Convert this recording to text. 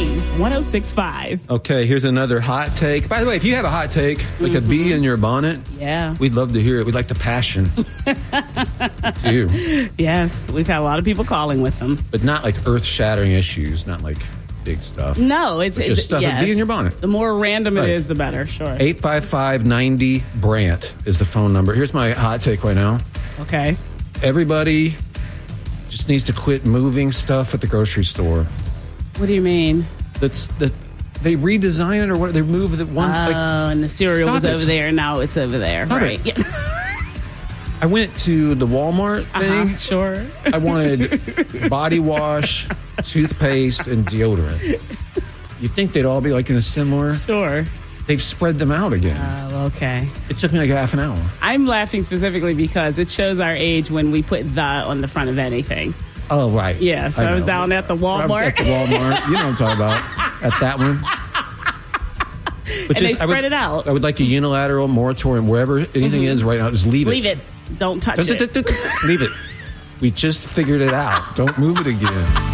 Blaze 106.5. Okay, here's another hot take. By the way, if you have a hot take, like a bee in your bonnet, we'd love to hear it. We'd like the passion. too. Yes, we've had a lot of people calling with them. But not like earth-shattering issues, not like big stuff. No, it's just stuff that bee in your bonnet. The more random it is, the better, sure. 855-90-BRANT is the phone number. Here's my hot take right now. Okay. Everybody just needs to quit moving stuff at the grocery store. What do you mean? They redesign it or what? They move it once. And the cereal was over there, and now it's over there. Stop right. It. I went to the Walmart thing. Sure. I wanted body wash, toothpaste, and deodorant. You'd think they'd all be like in a similar. Sure. They've spread them out again. Oh, okay. It took me like half an hour. I'm laughing specifically because it shows our age when we put the on the front of anything. Oh, right. Yeah, so I was down at the Walmart. At the Walmart. You know what I'm talking about. At that one. But and they spread it out. I would like a unilateral moratorium wherever anything is right now. Just leave it. Leave it. Don't touch it. Leave it. We just figured it out. Don't move it again.